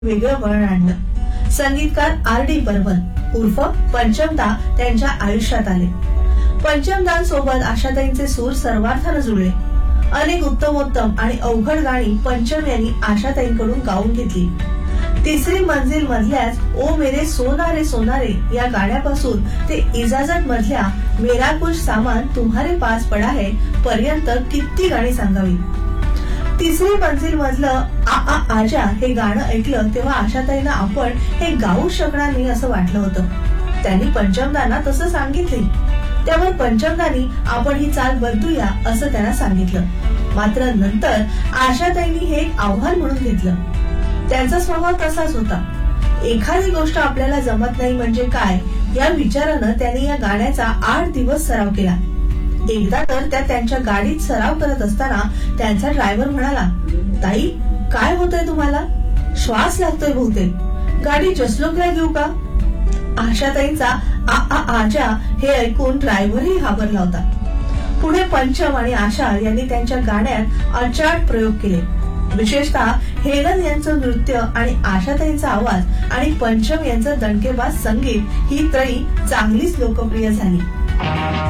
वेगळं वळण आणलं। संगीतकार R.D. बर्मन उर्फ पंचमदा त्यांच्या आयुष्यात आले। पंचमदांसोबत आशाताईंचे सूर सर्वार्थानं जुळले। अनेक उत्तमोत्तम आणि अवघड गाणी पंचम यांनी आशाताईंकडून गाऊन घेतली। तिसरी मंजिल मधल्याच ओ मेरे सोनारे सोनारे या गाण्यापासून ते इजाजत मधल्या मेरा कुछ सामान तुम्हारे पास पडा है पर्यंत किती गाणी सांगावी। तिसरी मंजिल मधलं आ आ आजा हे गाणं ऐकलं तेव्हा आशाताईंना आपण हे गाऊ शकणार नाही असं वाटलं होतं। त्यांनी पंचमदांना तसं सांगितले। त्यावर पंचमदांनी आपण ही चाल बदलूया असं त्यांना सांगितलं। मात्र नंतर आशाताईंनी हे एक आव्हान म्हणून घेतलं। त्यांचा स्वभाव तसाच होता। एखादी गोष्ट आपल्याला जमत नाही म्हणजे काय या विचारानं त्यांनी या गाण्याचा 8 दिवस सराव केला। एकदा तर त्या त्यांच्या गाडीत सराव करत असताना त्यांचा ड्रायव्हर म्हणाला, ताई काय होतंय तुम्हाला? श्वास लागतोय बहुतेक, गाडी जसलोकला घेऊ का? आशाताईंचा आ आ आजा हे ऐकून ड्रायव्हरही घाबरला होता। पुढे पंचम आणि आशा यांनी त्यांच्या गाण्यात अचाट प्रयोग केले। विशेषतः हेलन यांचं नृत्य आणि आशाताईंचा आवाज आणि पंचम यांचं दणकेबाज संगीत ही त्रयी चांगलीच लोकप्रिय झाली।